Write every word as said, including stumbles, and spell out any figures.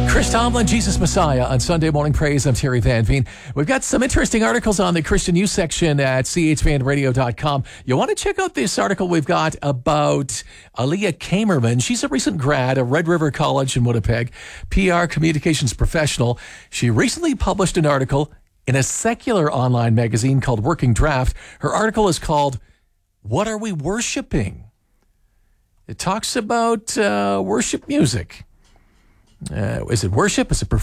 Chris Tomlin, Jesus Messiah on Sunday Morning Praise. I'm Terry Van Veen. We've got some interesting articles on the Christian News section at c h van radio dot com. You want to check out this article we've got about Aaliyah Kamerman. She's a recent grad at Red River College in Winnipeg, P R communications professional. She recently published an article in a secular online magazine called Working Draft. Her article is called, "What Are We Worshipping?" It talks about uh, worship music. Uh, is it worship? Is it performance?